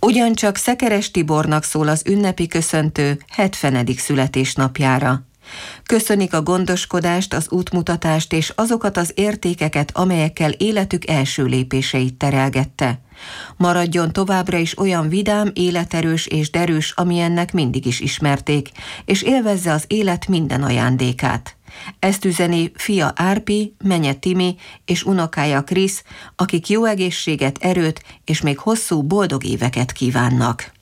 Ugyancsak Szekeres Tibornak szól az ünnepi köszöntő 70. születésnapjára. Köszönik a gondoskodást, az útmutatást és azokat az értékeket, amelyekkel életük első lépéseit terelgette. Maradjon továbbra is olyan vidám, életerős és derűs, amilyennek mindig is ismerték, és élvezze az élet minden ajándékát. Ezt üzeni fia Árpi, menye Timi és unokája Krisz, akik jó egészséget, erőt és még hosszú, boldog éveket kívánnak.